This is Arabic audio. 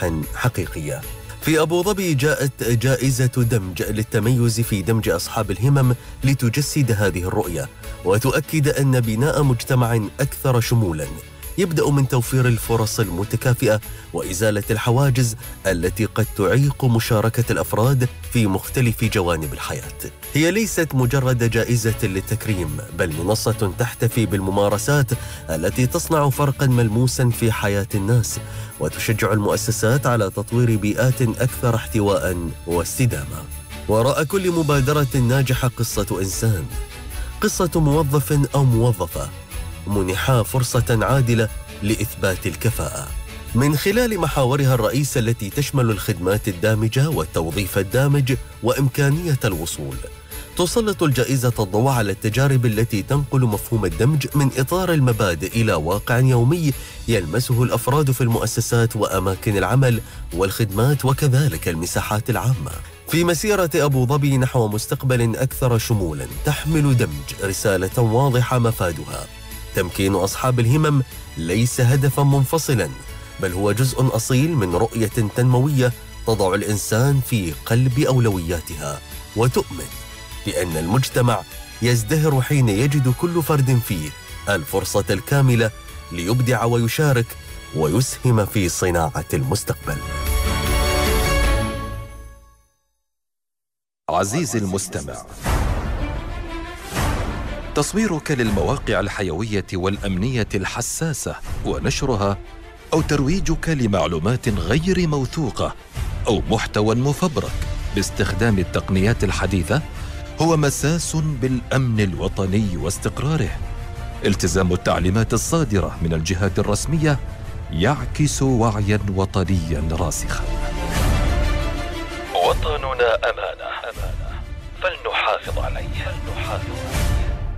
نجاح حقيقية. في أبو ظبي جاءت جائزة دمج للتميز في دمج أصحاب الهمم لتجسد هذه الرؤية وتؤكد أن بناء مجتمع أكثر شمولاً يبدأ من توفير الفرص المتكافئة وإزالة الحواجز التي قد تعيق مشاركة الأفراد في مختلف جوانب الحياة. هي ليست مجرد جائزة للتكريم، بل منصة تحتفي بالممارسات التي تصنع فرقاً ملموساً في حياة الناس وتشجع المؤسسات على تطوير بيئات أكثر احتواء واستدامة. وراء كل مبادرة ناجحة قصة إنسان، قصة موظف أو موظفة منحا فرصة عادلة لإثبات الكفاءة. من خلال محاورها الرئيسة التي تشمل الخدمات الدامجة والتوظيف الدامج وإمكانية الوصول، تسلط الجائزة الضوء على التجارب التي تنقل مفهوم الدمج من إطار المبادئ إلى واقع يومي يلمسه الأفراد في المؤسسات وأماكن العمل والخدمات وكذلك المساحات العامة. في مسيرة أبو ظبي نحو مستقبل أكثر شمولاً تحمل دمج رسالة واضحة مفادها: تمكين أصحاب الهمم ليس هدفاً منفصلاً، بل هو جزء أصيل من رؤية تنموية تضع الإنسان في قلب أولوياتها وتؤمن بأن المجتمع يزدهر حين يجد كل فرد فيه الفرصة الكاملة ليبدع ويشارك ويسهم في صناعة المستقبل. عزيزي المستمع، تصويرك للمواقع الحيوية والأمنية الحساسة ونشرها أو ترويجك لمعلومات غير موثوقة أو محتوى مفبرك باستخدام التقنيات الحديثة هو مساس بالأمن الوطني واستقراره. التزام التعليمات الصادرة من الجهات الرسمية يعكس وعياً وطنياً راسخاً. وطننا أمانة فلنحافظ عليه.